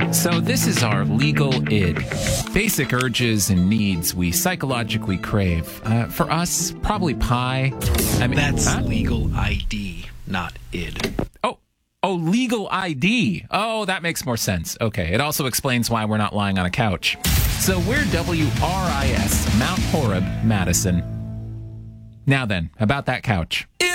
So this is our legal id. Basic urges and needs we psychologically crave. For us, probably pie. I mean, That's legal ID, not id. Oh, legal ID. Oh, that makes more sense. Okay, it also explains why we're not lying on a couch. So we're WRIS, Mount Horeb, Madison. Now then, about that couch.